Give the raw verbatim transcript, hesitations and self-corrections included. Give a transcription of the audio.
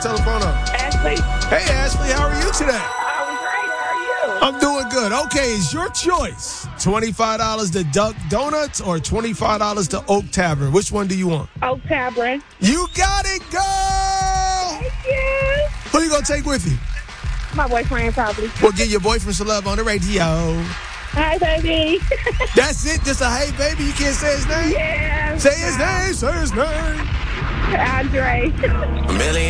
Telephone up. Ashley. Hey, Ashley, how are you today? I'm great. How are you? I'm doing good. Okay, it's your choice. twenty-five dollars to Duck Donuts or twenty-five dollars to Oak Tavern. Which one do you want? Oak Tavern. You got it, girl! Thank you. Who you going to take with you? My boyfriend, probably. We'll get your boyfriend some love on the radio. Hi, baby. That's it? Just a hey, baby? You can't say his name? Yeah. Say his name. Say his name. Andre. A million